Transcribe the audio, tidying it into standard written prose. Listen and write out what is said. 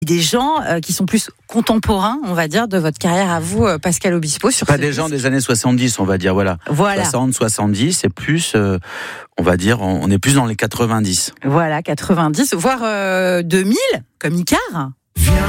des gens qui sont plus contemporains, on va dire, de votre carrière à vous, Pascal Obispo. Pas des gens des années 70, on va dire, voilà. 60, 70, c'est plus, on va dire, on est plus dans les 90. Voilà, 90, voire 2000, comme Icare. Viens